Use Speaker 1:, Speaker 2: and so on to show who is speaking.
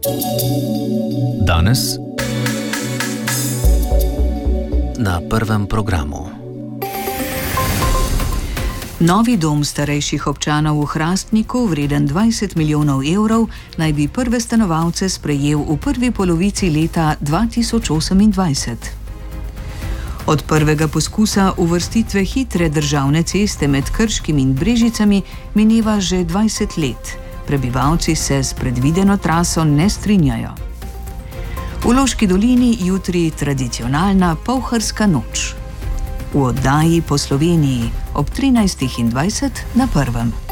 Speaker 1: Danes na prvem programu.
Speaker 2: Novi dom starejših občanov v Hrastniku, vreden 20 milijonov evrov, naj bi prve stanovalce sprejel v prvi polovici leta 2028. Od prvega poskusa uvrstitve hitre državne ceste med Krškim in Brežicami mineva že 20 let. Prebivalci se s predvideno traso ne strinjajo. V Loški dolini jutri tradicionalna Polharska noč. V oddaji Po Sloveniji ob 13:20 na prvem.